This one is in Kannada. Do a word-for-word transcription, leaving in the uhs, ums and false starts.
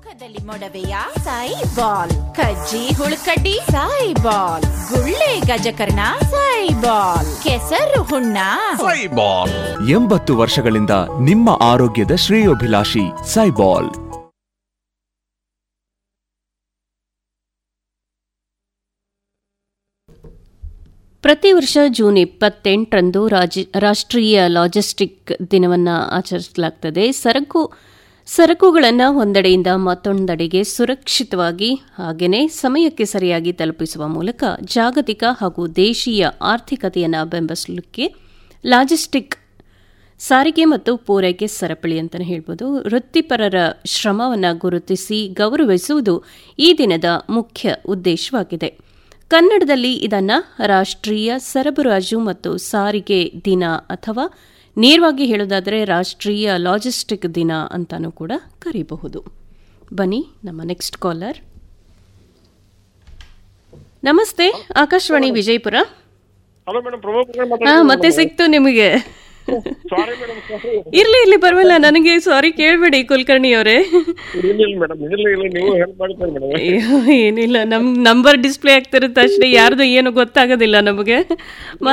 ಮುಖದಲ್ಲಿ ಮೊಡವೆಯ ಸಾಯಿ ಬಾಲ್, ಕಜ್ಜಿ ಹುಳುಕಡ್ಡಿ ಸಾಯಿ ಬಾಲ್, ಗುಳ್ಳೆ ಗಜಕರ್ಣ ಸಾಯಿ ಬಾಲ್, ಕೆಸರು ಹುಣ್ಣ ಸಾಯಿ ಬಾಲ್. ಎಂಬತ್ತು ವರ್ಷಗಳಿಂದ ನಿಮ್ಮ ಆರೋಗ್ಯದ ಶ್ರೇಯೋಭಿಲಾಷಿ ಸೈಬಾಲ್. ಪ್ರತಿ ವರ್ಷ ಜೂನ್ ಇಪ್ಪತ್ತೆಂಟರಂದು ರಾಷ್ಟ್ರೀಯ ಲಾಜಿಸ್ಟಿಕ್ ದಿನವನ್ನು ಆಚರಿಸಲಾಗುತ್ತದೆ. ಸರಕು ಸರಕುಗಳನ್ನು ಒಂದೆಡೆಯಿಂದ ಮತ್ತೊಂದೆಡೆಗೆ ಸುರಕ್ಷಿತವಾಗಿ ಹಾಗೆಯೇ ಸಮಯಕ್ಕೆ ಸರಿಯಾಗಿ ತಲುಪಿಸುವ ಮೂಲಕ ಜಾಗತಿಕ ಹಾಗೂ ದೇಶೀಯ ಆರ್ಥಿಕತೆಯನ್ನು ಬೆಂಬಲಿಸಲಿಕ್ಕೆ ಲಾಜಿಸ್ಟಿಕ್ ಸಾರಿಗೆ ಮತ್ತು ಪೂರೈಕೆ ಸರಪಳಿ ಅಂತಲೇ ಹೇಳ್ಬೋದು ವೃತ್ತಿಪರರ ಶ್ರಮವನ್ನು ಗುರುತಿಸಿ ಗೌರವಿಸುವುದು ಈ ದಿನದ ಮುಖ್ಯ ಉದ್ದೇಶವಾಗಿದೆ. ಕನ್ನಡದಲ್ಲಿ ಇದನ್ನು ರಾಷ್ಟ್ರೀಯ ಸರಬರಾಜು ಮತ್ತು ಸಾರಿಗೆ ದಿನ ಅಥವಾ ನೇರವಾಗಿ ಹೇಳೋದಾದರೆ ರಾಷ್ಟ್ರೀಯ ಲಾಜಿಸ್ಟಿಕ್ ದಿನ ಅಂತಾನೂ ಕೂಡ ಕರೀಬಹುದು. ಬನ್ನಿ ನಮ್ಮ ನೆಕ್ಸ್ಟ್ ಕಾಲರ್. ನಮಸ್ತೆ, ಆಕಾಶವಾಣಿ ವಿಜಯಪುರ. ಹಾ, ಮತ್ತೆ ಸಿಕ್ತು ನಿಮಗೆ. ಇರ್ಲಿ ಇರ್ಲಿ ಪರವಾಗಿಲ್ಲ, ನನಗೆ ಸಾರಿ ಕೇಳ್ಬೇಡಿ ಕುಲಕರ್ಣಿ ಅವರೇ. ಏನಿಲ್ಲ, ನಮ್ ನಂಬರ್ ಡಿಸ್ಪ್ಲೇ ಆಗ್ತಿರುತ್ತೆ ಅಷ್ಟೇ, ಯಾರ್ದು ಏನು ಗೊತ್ತಾಗೋದಿಲ್ಲ ನಮಗೆ.